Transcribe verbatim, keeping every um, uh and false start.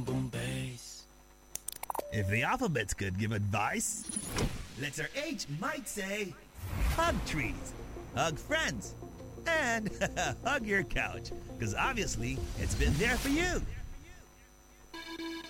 boom bass. If the alphabets could give advice, letter H might say, hug trees, hug friends, and hug your couch, because obviously it's been there for you.